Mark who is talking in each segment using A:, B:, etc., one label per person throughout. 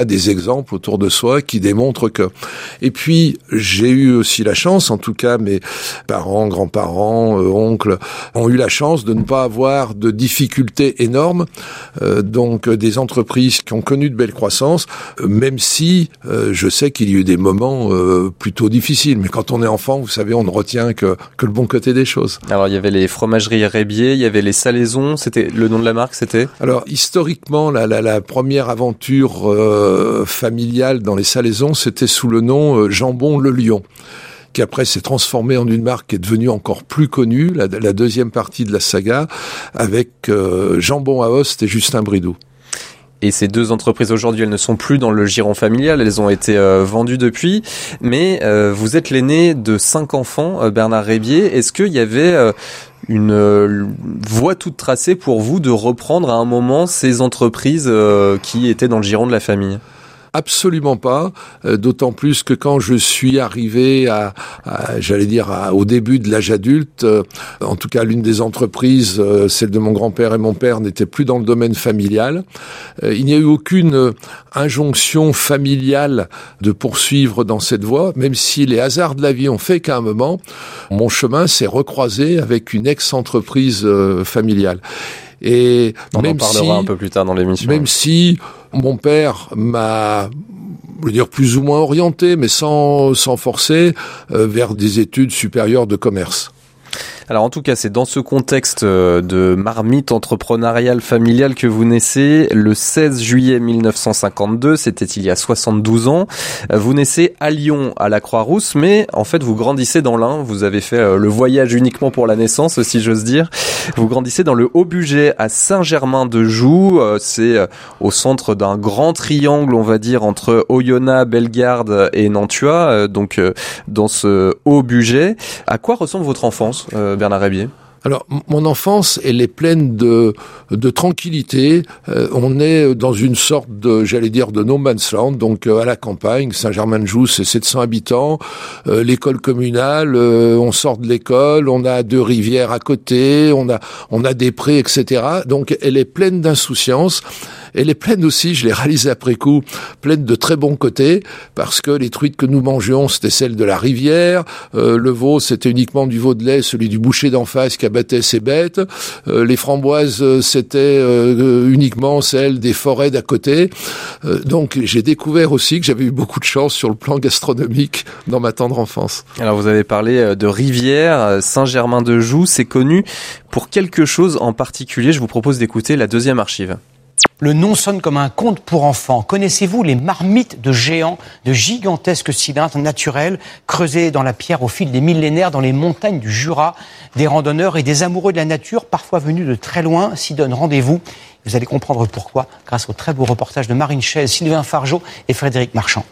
A: des exemples autour de soi qui démontrent que. Et puis, j'ai eu aussi la chance, en tout cas mes parents, grands-parents, oncles, ont eu la chance de ne pas avoir de difficultés énormes, donc des entreprises qui ont connu de belles croissances, même si je sais qu'il y a eu des moments plutôt difficiles. Mais quand on est enfant, vous savez, on ne retient que le bon côté des choses.
B: Alors, il y avait les fromageries Rébier, il y avait les salaisons, c'était le nom de la marque, c'était ?
A: Alors, historiquement, la première aventure familiale dans les salaisons, c'était sous le nom Jambon Le Lion, qui après s'est transformé en une marque qui est devenue encore plus connue, la deuxième partie de la saga, avec Jambon Aoste et Justin Bridou.
B: Et ces deux entreprises aujourd'hui, elles ne sont plus dans le giron familial, elles ont été vendues depuis. Mais vous êtes l'aîné de 5 enfants, Bernard Rébier. Est-ce qu'il y avait une voie toute tracée pour vous de reprendre à un moment ces entreprises qui étaient dans le giron de la famille ?
A: Absolument pas, d'autant plus que quand je suis arrivé au début de l'âge adulte, en tout cas l'une des entreprises, celle de mon grand-père et mon père, n'était plus dans le domaine familial. Il n'y a eu aucune injonction familiale de poursuivre dans cette voie, même si les hasards de la vie ont fait qu'à un moment, mon chemin s'est recroisé avec une ex-entreprise familiale. Et
B: on en parlera un peu plus tard dans l'émission.
A: Même si mon père m'a, plus ou moins orienté, mais sans forcer, vers des études supérieures de commerce.
B: Alors en tout cas, c'est dans ce contexte de marmite entrepreneuriale familiale que vous naissez le 16 juillet 1952, c'était il y a 72 ans. Vous naissez à Lyon, à la Croix-Rousse, mais en fait vous grandissez dans l'Ain, vous avez fait le voyage uniquement pour la naissance, si j'ose dire. Vous grandissez dans le Haut-Bugey, à Saint-Germain-de-Joux, c'est au centre d'un grand triangle, on va dire, entre Oyonnax, Bellegarde et Nantua, donc dans ce Haut-Bugey. À quoi ressemble votre enfance, Bernard Rébier ?
A: Alors, mon enfance, elle est pleine de tranquillité. On est dans une sorte de no man's land, donc à la campagne. Saint-Germain-de-Joux, c'est 700 habitants. L'école communale, on sort de l'école, on a 2 rivières à côté, on a des prés, etc. Donc, elle est pleine d'insouciance. Elle est pleine aussi, je l'ai réalisé après coup, pleine de très bons côtés, parce que les truites que nous mangions, c'était celles de la rivière, le veau, c'était uniquement du veau de lait, celui du boucher d'en face qui abattait ses bêtes, les framboises, c'était uniquement celles des forêts d'à côté. Donc j'ai découvert aussi que j'avais eu beaucoup de chance sur le plan gastronomique dans ma tendre enfance.
B: Alors vous avez parlé de rivière, Saint-Germain-de-Joux, c'est connu pour quelque chose en particulier. Je vous propose d'écouter la deuxième archive.
C: Le nom sonne comme un conte pour enfants. Connaissez-vous les marmites de géants, de gigantesques cylindres naturels creusés dans la pierre au fil des millénaires dans les montagnes du Jura? Des randonneurs et des amoureux de la nature, parfois venus de très loin, s'y donnent rendez-vous. Vous allez comprendre pourquoi grâce au très beau reportage de Marine Chaise, Sylvain Fargeot et Frédéric Marchand.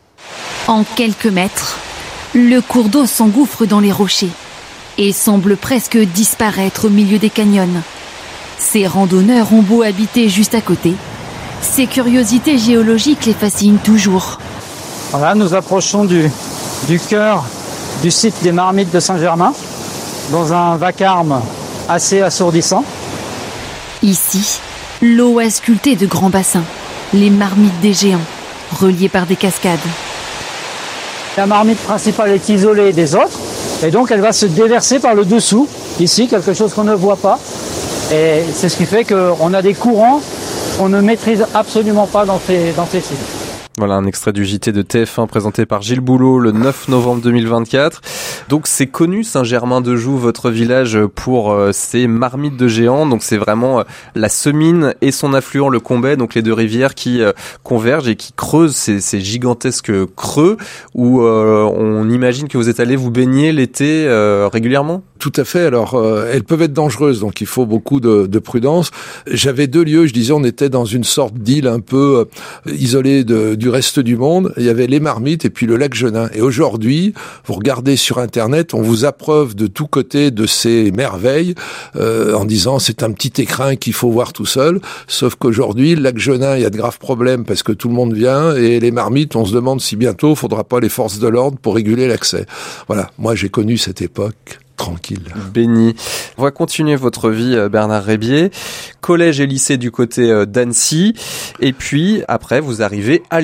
D: En quelques mètres, le cours d'eau s'engouffre dans les rochers et semble presque disparaître au milieu des canyons. Ces randonneurs ont beau habiter juste à côté, ces curiosités géologiques les fascinent toujours.
E: Voilà, nous approchons du cœur du site des marmites de Saint-Germain, dans un vacarme assez assourdissant.
D: Ici, l'eau a sculpté de grands bassins, les marmites des géants, reliés par des cascades.
E: La marmite principale est isolée des autres, et donc elle va se déverser par le dessous, ici, quelque chose qu'on ne voit pas. Et c'est ce qui fait qu'on a des courants qu'on ne maîtrise absolument pas dans ces sites.
B: Voilà un extrait du JT de TF1 présenté par Gilles Boulot le 9 novembre 2024. Donc c'est connu Saint-Germain-de-Joux, votre village, pour ces marmites de géants. Donc c'est vraiment la Semine et son affluent le Combay, donc les 2 rivières qui convergent et qui creusent ces gigantesques creux où on imagine que vous êtes allé vous baigner l'été régulièrement.
A: Tout à fait. Alors, elles peuvent être dangereuses, donc il faut beaucoup de prudence. J'avais 2 lieux, je disais, on était dans une sorte d'île un peu isolée du reste du monde. Il y avait les marmites et puis le lac Genin. Et aujourd'hui, vous regardez sur Internet, on vous approuve de tous côtés de ces merveilles en disant c'est un petit écrin qu'il faut voir tout seul. Sauf qu'aujourd'hui, le lac Genin, il y a de graves problèmes parce que tout le monde vient et les marmites, on se demande si bientôt, il faudra pas les forces de l'ordre pour réguler l'accès. Voilà, moi j'ai connu cette époque. Tranquille.
B: Béni. On va continuer votre vie, Bernard Rébier. Collège et lycée du côté d'Annecy. Et puis, après, vous arrivez à